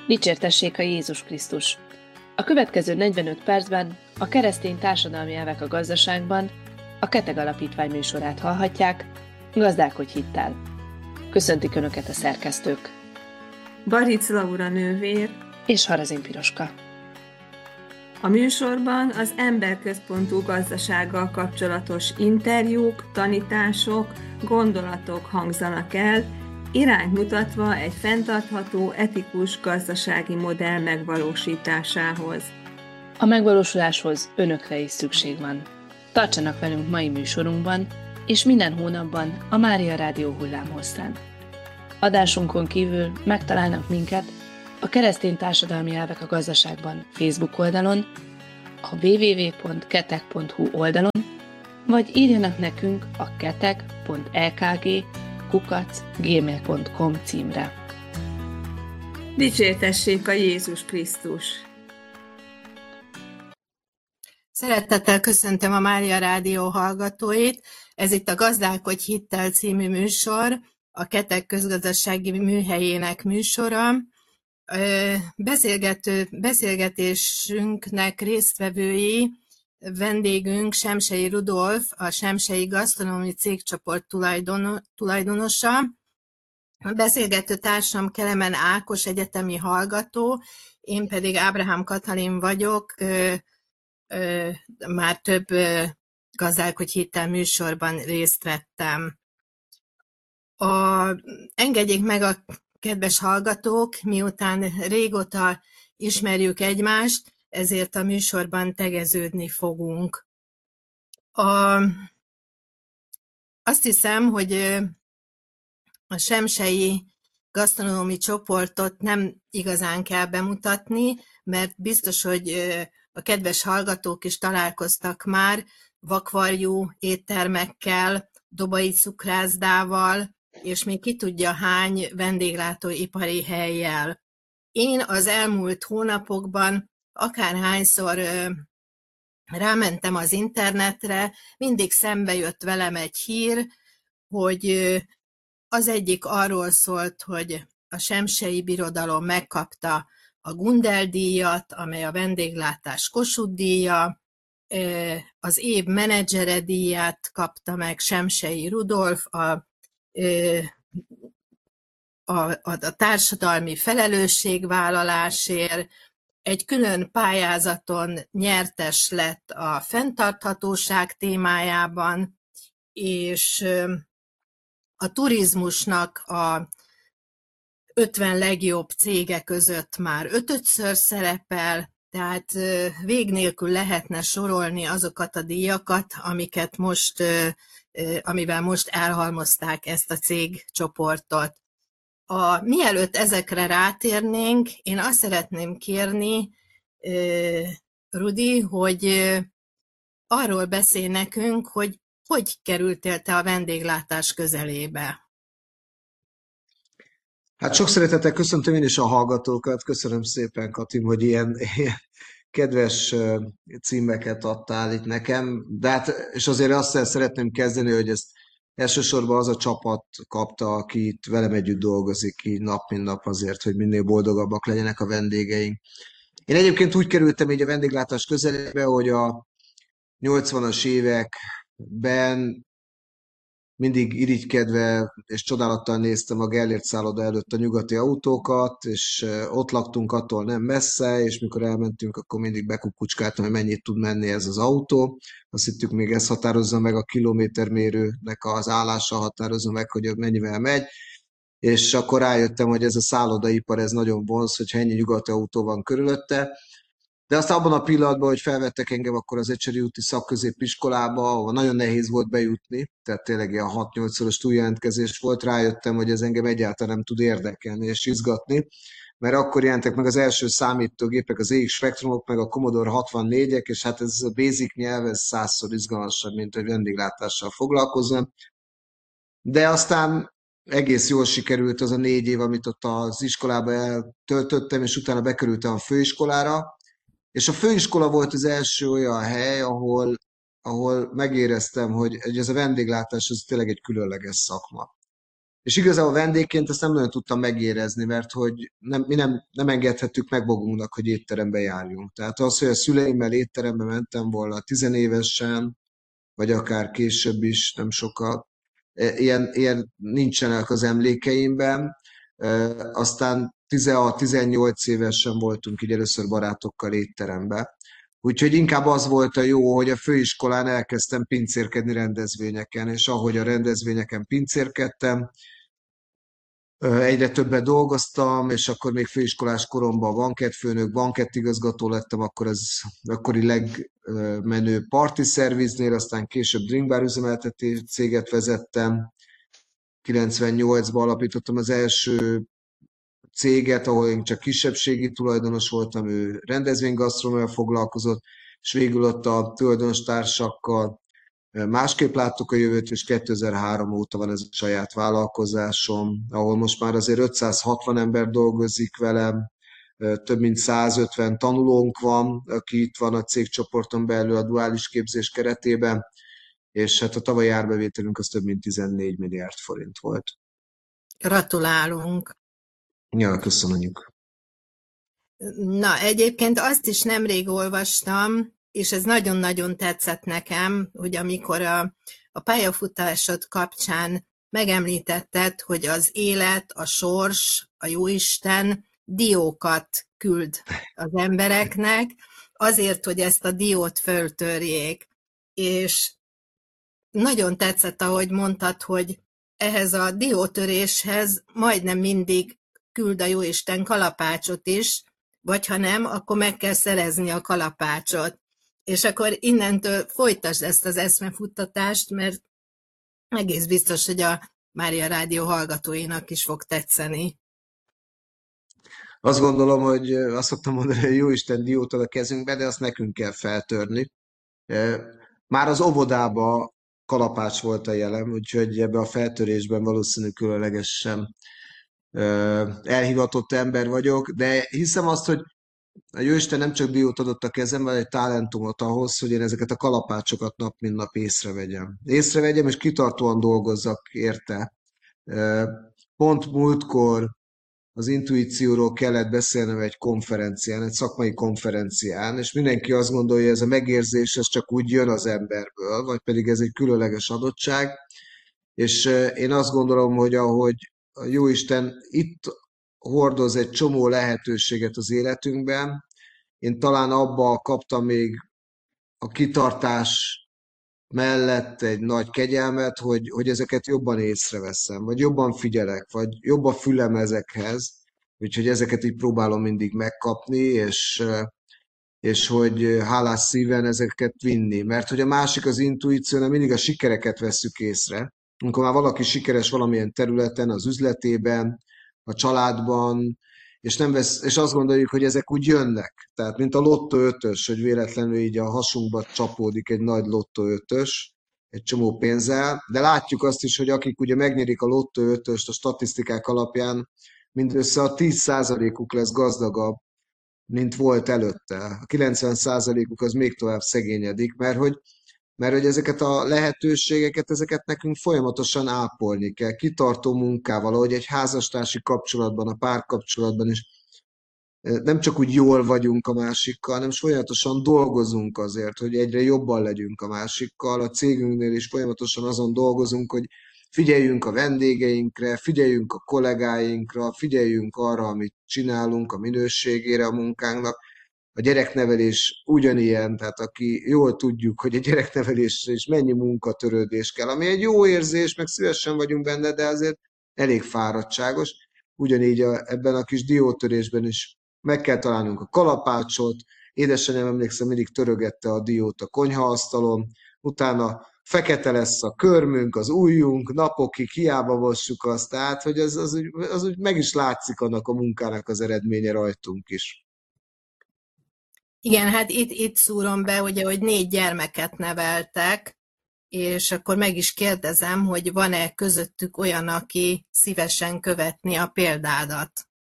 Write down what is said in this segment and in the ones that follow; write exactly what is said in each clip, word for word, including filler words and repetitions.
Dicsértessék a Jézus Krisztus! A következő negyvenöt percben a keresztény társadalmi elvek a gazdaságban a Keteg Alapítvány műsorát hallhatják, Gazdálkodj hittel. Köszöntik Önöket a szerkesztők. Baric Laura nővér és Harazin Piroska. A műsorban az emberközpontú gazdasággal kapcsolatos interjúk, tanítások, gondolatok hangzanak el, irányt mutatva egy fenntartható, etikus gazdasági modell megvalósításához. A megvalósuláshoz Önökre is szükség van. Tartsanak velünk mai műsorunkban, és minden hónapban a Mária Rádió hullámhosszán. Adásunkon kívül megtalálnak minket a Keresztény Társadalmi Elvek a Gazdaságban Facebook oldalon, a double-u double-u double-u pont keteg pont hu oldalon, vagy írjanak nekünk a keteg pont e k g kukac gmail pont com címre. Dicsértessék a Jézus Krisztus! Szeretettel köszöntöm a Mária Rádió hallgatóit. Ez itt a Gazdálkodj hittel című műsor, a Keteg közgazdasági műhelyének műsora. Beszélgető, beszélgetésünknek résztvevői, vendégünk Semsey Rudolf, a Semsey Gasztronómiai Cégcsoport tulajdonosa. A beszélgető társam Kelemen Ákos egyetemi hallgató, én pedig Ábrahám Katalin vagyok, már több Gazdálkodj hittel műsorban részt vettem. A, engedjék meg a kedves hallgatók, miután régóta ismerjük egymást, ezért a műsorban tegeződni fogunk. A, azt hiszem, hogy a Semsey gasztronómiai csoportot nem igazán kell bemutatni, mert biztos, hogy a kedves hallgatók is találkoztak már vakvarjú éttermekkel, dobai cukrászdával, és még ki tudja hány vendéglátóipari hellyel. Én az elmúlt hónapokban akárhányszor rámentem az internetre, mindig szembe jött velem egy hír, hogy az egyik arról szólt, hogy a Semsey Birodalom megkapta a Gundel-díjat, amely a vendéglátás Kossuth-díja, az év menedzsere díját kapta meg Semsey Rudolf, a, a, a, a társadalmi felelősségvállalásért, egy külön pályázaton nyertes lett a fenntarthatóság témájában, és a turizmusnak a ötven legjobb cége között már ötödször szerepel, tehát vég nélkül lehetne sorolni azokat a díjakat, amiket most, amivel most elhalmozták ezt a cégcsoportot. A, mielőtt ezekre rátérnénk, én azt szeretném kérni, Rudi, hogy arról beszélj nekünk, hogy hogy kerültél te a vendéglátás közelébe. Hát sok szeretettel köszöntöm én is a hallgatókat, köszönöm szépen, Katim, hogy ilyen, ilyen kedves címeket adtál itt nekem, de hát, és azért azt szeretném kezdeni, hogy ezt elsősorban az a csapat kapta, aki itt velem együtt dolgozik ki nap mint nap azért, hogy minél boldogabbak legyenek a vendégeink. Én egyébként úgy kerültem így a vendéglátás közelébe, hogy a nyolcvanas években mindig irigykedve és csodálattal néztem a Gellért szálloda előtt a nyugati autókat, és ott laktunk attól nem messze, és mikor elmentünk, akkor mindig bekukucskáltam, hogy mennyit tud menni ez az autó. Azt hittük, még ez határozza meg, a kilométermérőnek az állása határozza meg, hogy mennyivel megy, és akkor rájöttem, hogy ez a szállodaipar, ez nagyon vonz, hogyha ennyi nyugati autó van körülötte. De aztán abban a pillanatban, hogy felvettek engem akkor az Ecseri úti szakközépiskolába, ahol nagyon nehéz volt bejutni, tehát tényleg ilyen hat-nyolcszoros túljelentkezés volt, rájöttem, hogy ez engem egyáltalán nem tud érdekelni és izgatni, mert akkor jelentek meg az első számítógépek, az é iksz Spectrumok, meg a Commodore hatvannégyek, és hát ez a basic nyelv, ez százszor izgalmasabb, mint hogy vendéglátással foglalkozzam. De aztán egész jól sikerült az a négy év, amit ott az iskolába eltöltöttem, és utána bekerültem a főiskolára, és a főiskola volt az első olyan hely, ahol, ahol megéreztem, hogy ez a vendéglátás az tényleg egy különleges szakma. És igazából vendégként ezt nem nagyon tudtam megérezni, mert hogy nem, mi nem, nem engedhettük meg magunknak, hogy étterembe járjunk. Tehát az, hogy a szüleimmel étterembe mentem volna tizenévesen, vagy akár később is, nem sokat, e, ilyen, ilyen nincsenek az emlékeimben. E, Aztán tizenhat-tizennyolc évesen voltunk így először barátokkal étterembe. Úgyhogy inkább az volt a jó, hogy a főiskolán elkezdtem pincérkedni rendezvényeken, és ahogy a rendezvényeken pincérkedtem, egyre többet dolgoztam, és akkor még főiskolás koromban bankettfőnök, bankettigazgató lettem, akkor az akkori legmenőbb parti szerviznél, aztán később drinkbar üzemeltető céget vezettem. kilencvennyolcban alapítottam az első céget, ahol én csak kisebbségi tulajdonos voltam, ő rendezvénygasztronómiával foglalkozott, és végül ott a tulajdonos társakkal másképp láttuk a jövőt, és kétezer-három óta van ez a saját vállalkozásom, ahol most már azért ötszázhatvan ember dolgozik velem, több mint százötven tanulónk van, aki itt van a cégcsoporton belül a duális képzés keretében, és hát a tavalyi árbevételünk az több mint tizennégy milliárd forint volt. Gratulálunk! Ja, köszönjük! Na, egyébként azt is nemrég olvastam, és ez nagyon-nagyon tetszett nekem, hogy amikor a, a pályafutásod kapcsán megemlítetted, hogy az élet, a sors, a jóisten diókat küld az embereknek, azért, hogy ezt a diót föltörjék. És nagyon tetszett, ahogy mondtad, hogy ehhez a diótöréshez majdnem mindig küld a jóisten kalapácsot is, vagy ha nem, akkor meg kell szerezni a kalapácsot. És akkor innentől folytasd ezt az eszmefuttatást, mert egész biztos, hogy a Mária Rádió hallgatóinak is fog tetszeni. Azt gondolom, hogy azt szoktam mondani, hogy jóisten diót ad a kezünkbe, de azt nekünk kell feltörni. Már az óvodába kalapács volt a jelen, úgyhogy ebbe a feltörésben valószínű különlegesen elhivatott ember vagyok, de hiszem azt, hogy a Jóisten nem csak diót adott a kezembe, hanem egy talentumot ahhoz, hogy én ezeket a kalapácsokat nap mint nap észrevegyem. Észrevegyem, és kitartóan dolgozzak érte. Pont múltkor az intuícióról kellett beszélnem egy konferencián, egy szakmai konferencián, és mindenki azt gondolja, hogy ez a megérzés ez csak úgy jön az emberből, vagy pedig ez egy különleges adottság, és én azt gondolom, hogy ahogy a Jóisten itt hordoz egy csomó lehetőséget az életünkben, én talán abba kaptam még a kitartás mellett egy nagy kegyelmet, hogy, hogy ezeket jobban észreveszem, vagy jobban figyelek, vagy jobb a fülem ezekhez, úgyhogy ezeket így próbálom mindig megkapni, és, és hogy hálás szíven ezeket vinni. Mert hogy a másik az intuíció, mindig a sikereket vesszük észre. Amikor már valaki sikeres valamilyen területen, az üzletében, a családban, és, nem vesz, és azt gondoljuk, hogy ezek úgy jönnek. Tehát, mint a lottó ötös, hogy véletlenül így a hasunkba csapódik egy nagy lottó ötös, egy csomó pénzzel, de látjuk azt is, hogy akik ugye megnyerik a lottó ötöst a statisztikák alapján, mindössze a tíz százalékuk lesz gazdagabb, mint volt előtte. A kilencven százalékuk az még tovább szegényedik, mert hogy mert hogy ezeket a lehetőségeket, ezeket nekünk folyamatosan ápolni kell, kitartó munkával, ahogy egy házastársi kapcsolatban, a párkapcsolatban is nem csak úgy jól vagyunk a másikkal, hanem folyamatosan dolgozunk azért, hogy egyre jobban legyünk a másikkal. A cégünknél is folyamatosan azon dolgozunk, hogy figyeljünk a vendégeinkre, figyeljünk a kollégáinkra, figyeljünk arra, amit csinálunk, a minőségére a munkánknak. A gyereknevelés ugyanilyen, tehát aki jól tudjuk, hogy a gyereknevelésre is mennyi munkatörődés kell, ami egy jó érzés, meg szívesen vagyunk benne, de azért elég fáradtságos. Ugyanígy a, ebben a kis diótörésben is meg kell találnunk a kalapácsot. Édesanyám, emlékszem, mindig törögette a diót a konyhaasztalon, utána fekete lesz a körmünk, az ujjunk, napokig hiába mossuk azt, tehát hogy az, az, úgy, az úgy meg is látszik annak a munkának az eredménye rajtunk is. Igen, hát itt, itt szúrom be, ugye, hogy négy gyermeket neveltek, és akkor meg is kérdezem, hogy van-e közöttük olyan, aki szívesen követni a példádat?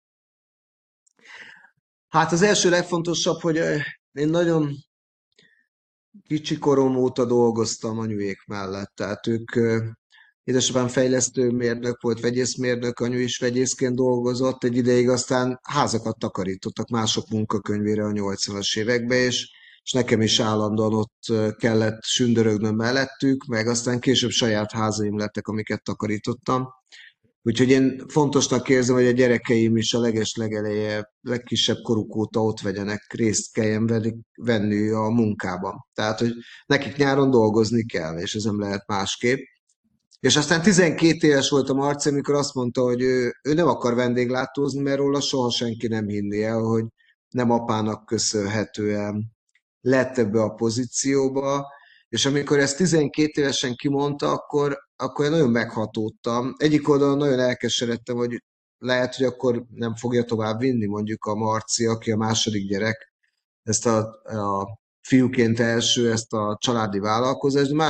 Hát az első legfontosabb, hogy én nagyon kicsi korom óta dolgoztam anyuék mellett, tehát ők édesapám fejlesztő mérnök volt, vegyészmérnök, anyu is vegyészként dolgozott, egy ideig aztán házakat takarítottak mások munkakönyvére a nyolcvanas években, és, és nekem is állandóan ott kellett sündörögnöm mellettük, meg aztán később saját házaim lettek, amiket takarítottam. Úgyhogy én fontosnak érzem, hogy a gyerekeim is a leges-legeleje, legkisebb koruk óta ott vegyenek, részt kelljen venni a munkában. Tehát, hogy nekik nyáron dolgozni kell, és ez nem lehet másképp. És aztán tizenkét éves volt a Marci, amikor azt mondta, hogy ő, ő nem akar vendéglátózni, mert róla soha senki nem hinné el, hogy nem apának köszönhetően lett ebbe a pozícióba, és amikor ezt tizenkét évesen kimondta, akkor, akkor én nagyon meghatódtam. Egyik oldalon nagyon elkeseredtem, hogy lehet, hogy akkor nem fogja tovább vinni mondjuk a Marci, aki a második gyerek, ezt a, a fiúként első, ezt a családi vállalkozást, de